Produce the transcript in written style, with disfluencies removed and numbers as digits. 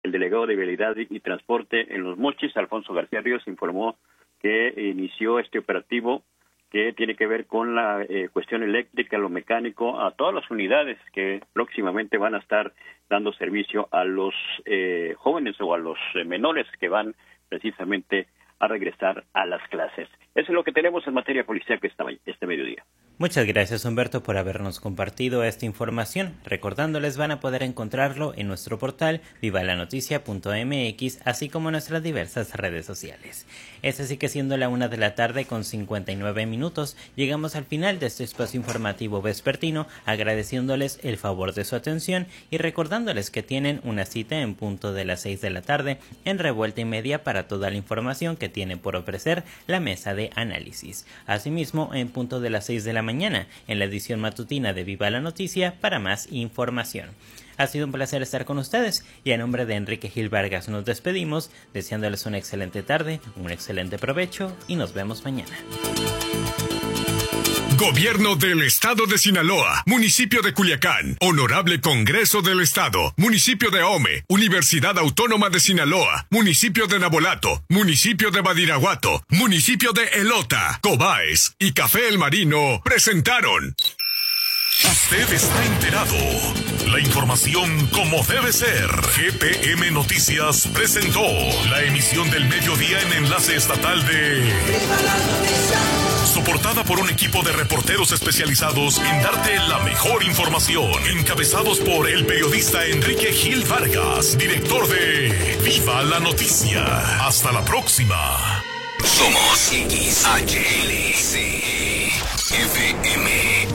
El delegado de Vialidad y Transporte en Los Mochis, Alfonso García Ríos, informó que inició este operativo que tiene que ver con la cuestión eléctrica, lo mecánico, a todas las unidades que próximamente van a estar dando servicio a los jóvenes o a los menores que van precisamente a regresar a las clases. Eso es lo que tenemos en materia policial este mediodía. Muchas gracias, Humberto, por habernos compartido esta información. Recordándoles, van a poder encontrarlo en nuestro portal vivalanoticia.mx, así como en nuestras diversas redes sociales. Es así que, siendo la 1:59 p.m, llegamos al final de este espacio informativo vespertino, agradeciéndoles el favor de su atención y recordándoles que tienen una cita en punto de las 6 de la tarde en Revuelta y Media para toda la información que tiene por ofrecer la mesa de análisis. Asimismo, en punto de las 6 de la mañana, en la edición matutina de Viva la Noticia, para más información. Ha sido un placer estar con ustedes y a nombre de Enrique Gil Vargas nos despedimos, deseándoles una excelente tarde, un excelente provecho y nos vemos mañana. Gobierno del Estado de Sinaloa, Municipio de Culiacán, Honorable Congreso del Estado, Municipio de Ahome, Universidad Autónoma de Sinaloa, Municipio de Nabolato, Municipio de Badiraguato, Municipio de Elota, Cobaes y Café El Marino presentaron. Usted está enterado. La información como debe ser. GPM Noticias presentó la emisión del mediodía en enlace estatal de... Soportada por un equipo de reporteros especializados en darte la mejor información. Encabezados por el periodista Enrique Gil Vargas, director de Viva la Noticia. Hasta la próxima. Somos XHLC FM.